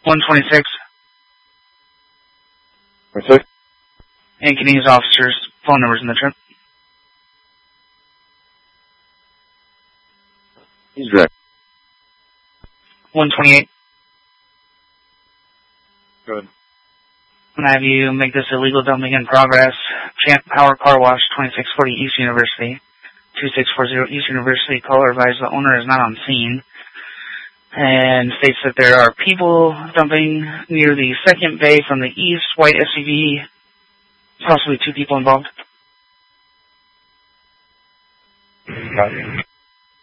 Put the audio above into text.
126. 26? And can you use officers' phone numbers in the trip? He's direct. 128. Good. I'm going to have you make this illegal dumping in progress. Champ Power Car Wash, 2640 East University. 2640 East University. Caller advised the owner is not on scene. And states that there are people dumping near the second bay from the east. White SUV. Possibly 2 people involved. Got you.